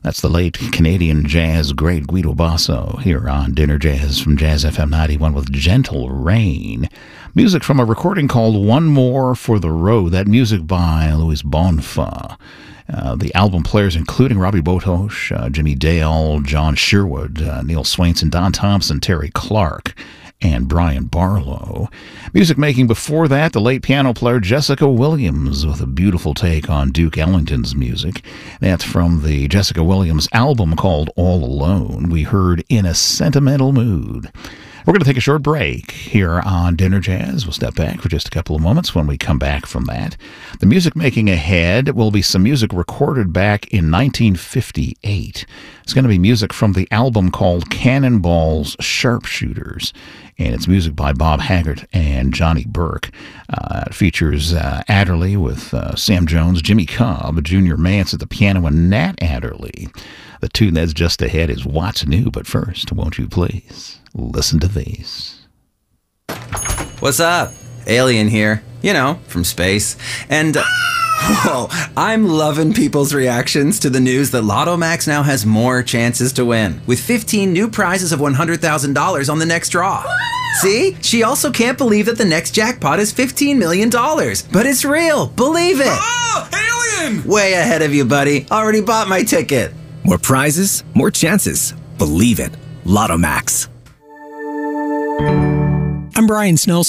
That's the late Canadian jazz great Guido Basso here on Dinner Jazz from Jazz FM 91 with Gentle Rain. Music from a recording called One More for the Road. That music by Louis Bonfa. The album players including Robbie Botosh, Jimmy Dale, John Sherwood, Neil Swainson, Don Thompson, Terry Clark, and Brian Barlow. Music making before that, the late piano player Jessica Williams with a beautiful take on Duke Ellington's music. That's from the Jessica Williams album called All Alone. We heard In a Sentimental Mood. We're going to take a short break here on Dinner Jazz. We'll step back for just a couple of moments. When we come back from that, the music making ahead will be some music recorded back in 1958. It's going to be music from the album called Cannonball's Sharpshooters, and it's music by Bob Haggart and Johnny Burke. It features Adderley with Sam Jones, Jimmy Cobb, Junior Mance at the piano, and Nat Adderley. The tune that's just ahead is What's New, but first, won't you please listen to these. What's up? Alien here. You know, from space. And, whoa, I'm loving people's reactions to the news that Lotto Max now has more chances to win, with 15 new prizes of $100,000 on the next draw. See? She also can't believe that the next jackpot is $15 million. But it's real. Believe it. Oh, alien! Way ahead of you, buddy. Already bought my ticket. More prizes, more chances. Believe it. Lotto Max. I'm Brian Snell,